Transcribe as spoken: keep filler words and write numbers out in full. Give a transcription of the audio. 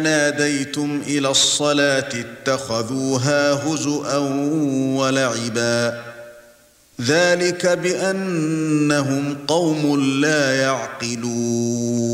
ناديتم إلى الصلاة اتخذوها هزؤا ولعبا ذلك بأنهم قوم لا يعقلون